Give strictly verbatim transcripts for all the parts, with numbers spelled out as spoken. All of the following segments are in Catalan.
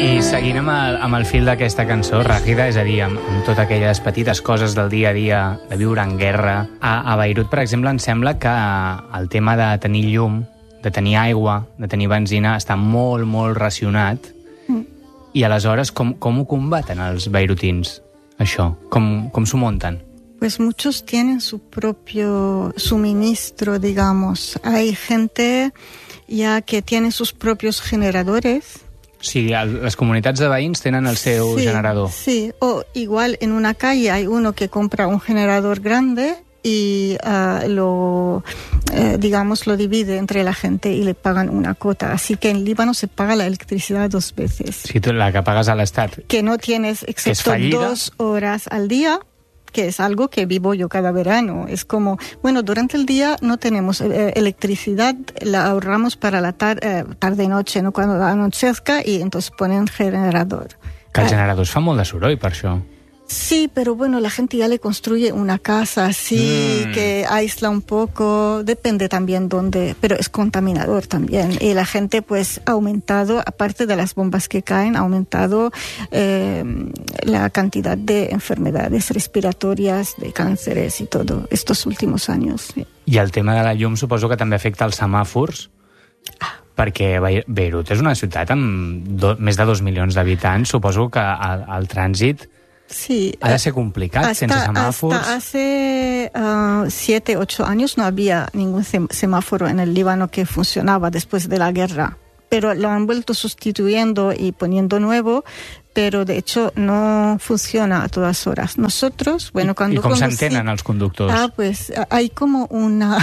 I seguint amb el, amb el fil d'aquesta cançó, Ràgida, és a dir, amb, amb totes aquelles petites coses del dia a dia, de viure en guerra, a, a Beirut, per exemple, em sembla que el tema de tenir llum, de tenir aigua, de tenir benzina, està molt, molt racionat. Mm. I aleshores, com, com ho combaten els beirutins, això? Com, com s'ho munten? Pues muchos tienen su propio suministro, digamos. Hay gente ya que tiene sus propios generadores. Sí, les comunitats de veïns tenen el seu sí, generador. Sí, o igual en una calle hay uno que compra un generador grande y uh, lo, eh, digamos, lo divide entre la gente y le pagan una cuota. Así que en Líbano se paga la electricidad dos veces. Sí, tú, la que pagas a l'Estat. Que no tienes, excepto dos horas al día, que es algo que vivo yo cada verano. Es como, bueno, durante el día no tenemos eh, electricidad, la ahorramos para la tar eh, tarde-noche, ¿no? Cuando anochezca, y entonces ponen generador. Que el generador fa molt de soroll, per això. Sí, pero bueno, la gente ya le construye una casa así, mm. que aísla un poco, depende también dónde, pero es contaminador también. Y la gente pues ha aumentado, aparte de las bombas que caen, ha aumentado eh, la cantidad de enfermedades respiratorias, de cánceres y todo, estos últimos años. Sí. I el tema de la llum suposo que també afecta els semàfors, ah. perquè Beirut és una ciutat amb do, més de dos milions d'habitants, suposo que el, el trànsit sí, ha de ser complicat, hasta, sense semàfors. Hasta hace uh, siete, ocho años no había ningún semáforo en el Líbano que funcionaba después de la guerra, pero lo han vuelto sustituyendo y poniendo nuevo, pero de hecho no funciona a todas horas. Nosotros, bueno, cuando... ¿Y cómo se entenen els conductors? Ah, pues hay como una...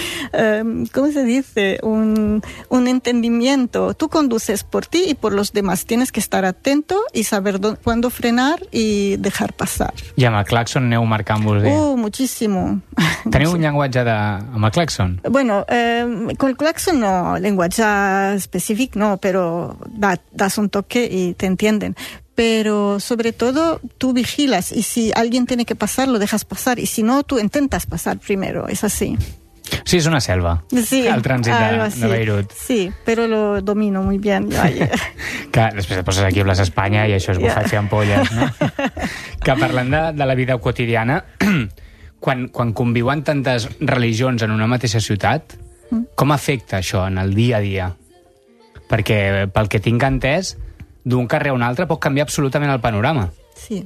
um, ¿Cómo se dice? Un, un entendimiento. Tú conduces por ti y por los demás. Tienes que estar atento y saber cuándo frenar y dejar pasar. I amb el claxon aneu marcant-vos bé? Uh, muchísimo. Teniu un llenguatge de... amb el claxon? Bueno, eh, con el claxon no, lenguaje específico no, pero da, das un toque y te entienden. Pero sobre todo tú vigilas y si alguien tiene que pasar, lo dejas pasar, y si no, tú intentas pasar primero, es así. Sí, és una selva, sí, el trànsit de, de Beirut. Sí, pero lo domino muy bien. Que després et poses aquí a Plaça Espanya i això és bufar yeah. ampolles, no? Que parlant de, de la vida quotidiana, quan, quan conviuen tantes religions en una mateixa ciutat, mm. com afecta això en el dia a dia? Perquè, pel que tinc entès, d'un carrer a un altre pot canviar absolutament el panorama. Sí.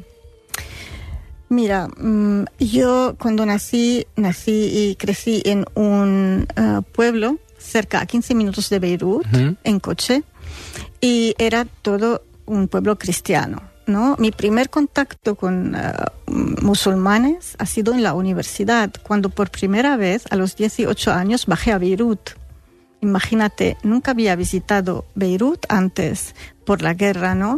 Mira, yo cuando nací, nací y crecí en un uh, pueblo cerca a quince minutos de Beirut, uh-huh. en coche, y era todo un pueblo cristiano, ¿no? Mi primer contacto con uh, musulmanes ha sido en la universidad, cuando por primera vez, a los dieciocho años, bajé a Beirut. Imagínate, nunca había visitado Beirut antes por la guerra, ¿no?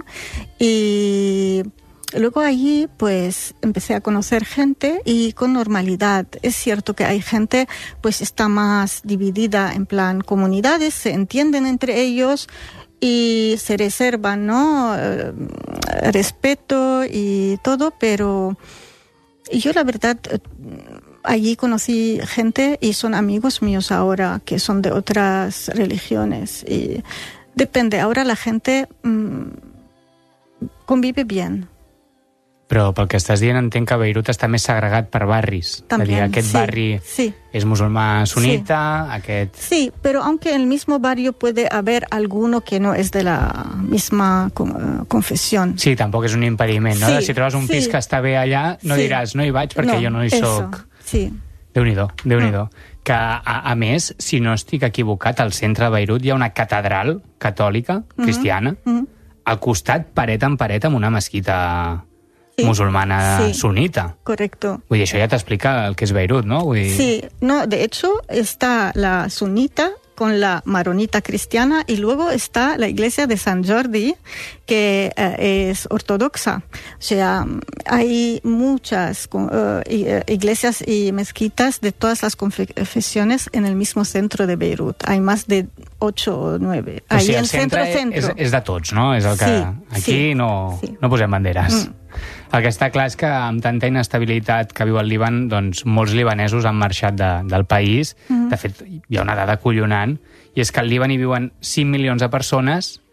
Y luego allí, pues, empecé a conocer gente y con normalidad. Es cierto que hay gente, pues, está más dividida en plan comunidades, se entienden entre ellos y se reservan, ¿no? Eh, respeto y todo, pero yo la verdad... Allí conocí gente y son amigos míos ahora que son de otras religiones. Y depende, ahora la gente mmm, convive bien. Però pel que estàs dient entenc que Beirut està més segregat per barris. También, és a dir, aquest sí, barri sí. és musulmà sunita, sí. aquest... Sí, pero aunque en el mismo barrio puede haber alguno que no es de la misma confesión. Sí, tampoc és un impediment, no? Sí, si trobes un sí. pis que està bé allà, no sí. diràs, no hi vaig perquè no, jo no hi eso. soc. Sí. Déu-n'hi-do, Déu-n'hi-do. No. Que, a, a més, si no estic equivocat, al centre de Beirut hi ha una catedral catòlica, cristiana, mm-hmm. al costat, paret en paret, amb una mesquita sí. musulmana sí. sunita. Correcto. Vull dir, això ja t'explica el que és Beirut, no? Vull dir... Sí, no, de hecho, está la sunita con la maronita cristiana y luego está la iglesia de San Jordi, que eh, es ortodoxa. O sea, hay muchas uh, iglesias y mezquitas de todas las confesiones en el mismo centro de Beirut. Hay más de ocho o nueve. O sigui, Ahí el en centro, centre centro. És, és de tots, no? És el que... Sí, aquí sí, no, sí. no posem banderes. Mm. El que està clar és que amb tanta inestabilitat que viu el Líban, doncs molts libanesos han marxat de, del país. Mm. De fet, hi ha una dada acollonant, i és que al Líban hi viuen cinc milions de persones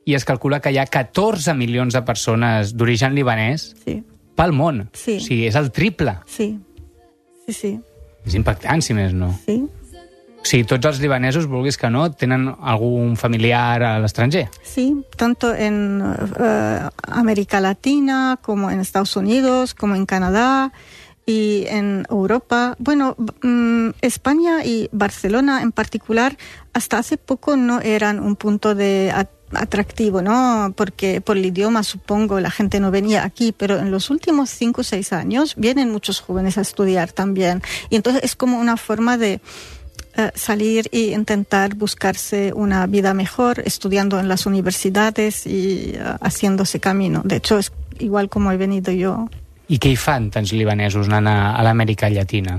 i es calcula que hi ha catorze milions de persones d'origen libanès sí. pel món. Sí. O sigui, és el triple. Sí, sí, sí. És impactant, si més no. Sí. O sigui, tots els libanesos, vulguis que no, tenen algun familiar a l'estranger. Sí, tanto en uh, América Latina, como en Estados Unidos, como en Canadá y en Europa. Bueno, um, España y Barcelona en particular, hasta hace poco no eran un punto de at- atractivo, ¿no? Porque por el idioma, supongo, la gente no venía aquí, pero en los últimos cinco o seis años vienen muchos jóvenes a estudiar también. Y entonces es como una forma de Uh, salir e intentar buscarse una vida mejor, estudiando en las universidades y uh, haciéndose camino. De hecho, es igual como he venido yo. I què hi fan tants libanesos anant a, a l'Amèrica Llatina?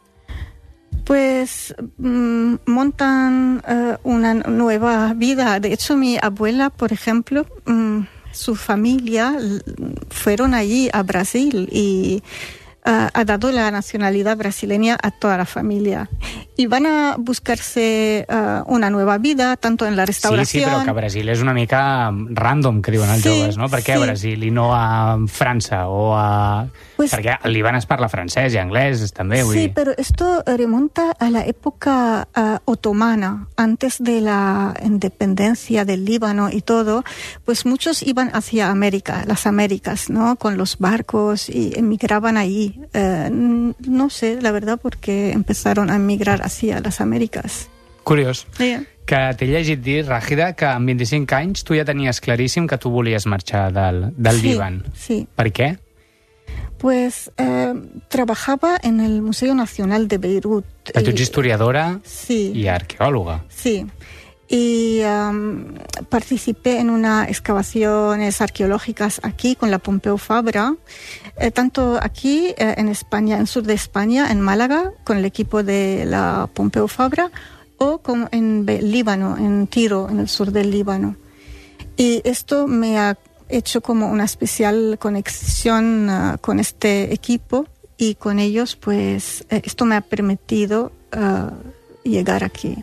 Pues mm, montan uh, una nueva vida. De hecho, mi abuela, por ejemplo, mm, su familia fueron allí a Brasil y Uh, ha dado la nacionalidad brasileña a toda la familia. Y van a buscarse uh, una nueva vida, tanto en la restauración... Sí, sí, però que Brasil és una mica random, que diuen els sí, joves, no? Per què sí. a Brasil i no a França o a... Pues, perquè al Líban es parla francès i anglès també, vull sí, dir... pero esto remonta a la época uh, otomana, antes de la independencia del Líbano y todo, pues muchos iban hacia América, las Américas, ¿no? Con los barcos y emigraban allí. Uh, no sé, la verdad, porque empezaron a emigrar hacia las Américas. Curiós. Sí. Que t'he llegit dir, Ràgida, que amb vint-i-cinc anys tu ja tenies claríssim que tu volies marxar del, del sí, Líban. Sí. Per què? Pues eh, trabajaba en el Museo Nacional de Beirut. Tu ets historiadora sí, i arqueòloga. Sí. Y um, participé en unas excavaciones arqueológicas aquí con la Pompeu Fabra, eh, tanto aquí eh, en España, en sur de España, en Málaga, con el equipo de la Pompeu Fabra, o como en Be- Líbano, en Tiro, en el sur del Líbano. Y esto me ha hecho como una especial conexión uh, con este equipo y con ellos, pues eh, esto me ha permitido uh, llegar aquí.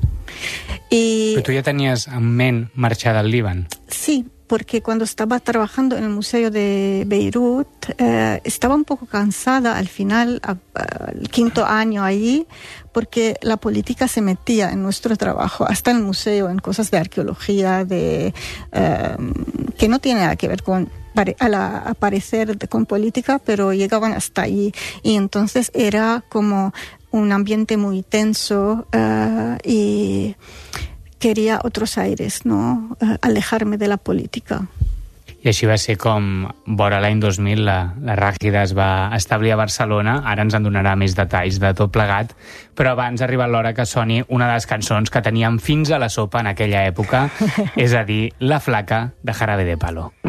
Y Però tu ja tenies en ment marxar del Líban. sí, porque cuando estaba trabajando en el Museo de Beirut, eh, estaba un poco cansada al final, a, a, el quinto año allí, porque la política se metía en nuestro trabajo, hasta en el museo, en cosas de arqueología, de eh, que no tiene nada que ver con a la, aparecer de, con política, pero llegaban hasta allí. Y entonces era como un ambiente muy tenso uh, y quería otros aires, ¿no? Uh, alejarme de la política. I així va ser com, vora l'any dos mil, la, la Ràgida es va establir a Barcelona. Ara ens en donarà més detalls de tot plegat, però abans ha arribat l'hora que soni una de les cançons que teníem fins a la sopa en aquella època, és a dir, La flaca, de Jarabe de Palo.